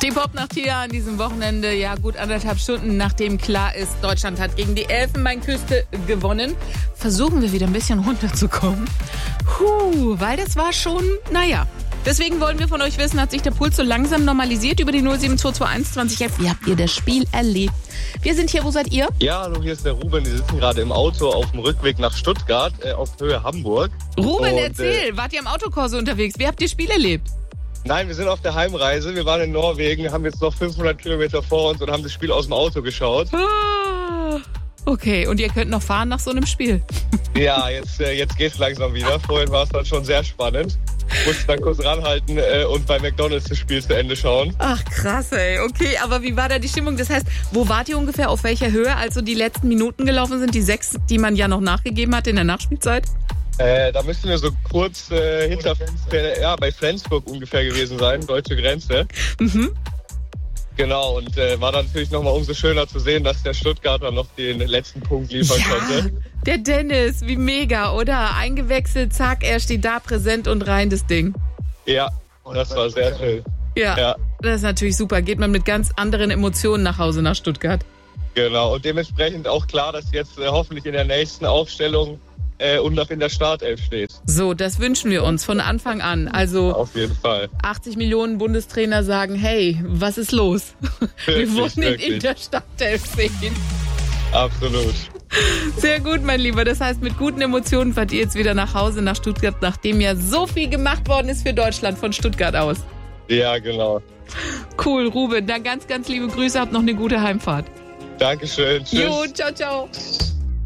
Die Popnacht hier an diesem Wochenende, ja gut 1,5 Stunden, nachdem klar ist, Deutschland hat gegen die Elfenbeinküste gewonnen, versuchen wir wieder ein bisschen runterzukommen. Weil das war schon, naja. Deswegen wollen wir von euch wissen, hat sich der Puls so langsam normalisiert über die 07221 2011? Wie habt ihr das Spiel erlebt? Wir sind hier, wo seid ihr? Ja, hallo, hier ist der Ruben. Wir sitzen gerade im Auto auf dem Rückweg nach Stuttgart, auf Höhe Hamburg. Ruben, erzähl, wart ihr im Autokorso unterwegs? Wie habt ihr das Spiel erlebt? Nein, wir sind auf der Heimreise. Wir waren in Norwegen, haben jetzt noch 500 Kilometer vor uns und haben das Spiel aus dem Auto geschaut. Okay, und ihr könnt noch fahren nach so einem Spiel? Ja, jetzt geht's langsam wieder. Vorhin war es dann schon sehr spannend. Musste dann kurz ranhalten und bei McDonald's das Spiel zu Ende schauen. Ach krass, ey. Okay, aber wie war da die Stimmung? Das heißt, wo wart ihr ungefähr, auf welcher Höhe, als so die letzten Minuten gelaufen sind? Die 6, die man ja noch nachgegeben hat in der Nachspielzeit? Da müssten wir so kurz bei Flensburg ungefähr gewesen sein, deutsche Grenze. Mhm. Genau, und war dann natürlich nochmal umso schöner zu sehen, dass der Stuttgarter noch den letzten Punkt liefern konnte. Der Dennis, wie mega, oder? Eingewechselt, zack, er steht da präsent und rein das Ding. Ja, das war sehr schön. Ja, das ist natürlich super. Geht man mit ganz anderen Emotionen nach Hause nach Stuttgart. Genau, und dementsprechend auch klar, dass jetzt hoffentlich in der nächsten Aufstellung und noch in der Startelf steht. So, das wünschen wir uns von Anfang an. Also auf jeden Fall. 80 Millionen Bundestrainer sagen, hey, was ist los? Wir wollen ihn in der Startelf sehen. Absolut. Sehr gut, mein Lieber. Das heißt, mit guten Emotionen fahrt ihr jetzt wieder nach Hause, nach Stuttgart, nachdem ja so viel gemacht worden ist für Deutschland von Stuttgart aus. Ja, genau. Cool, Ruben. Dann ganz, ganz liebe Grüße. Habt noch eine gute Heimfahrt. Dankeschön. Tschüss. Jo, ciao, ciao.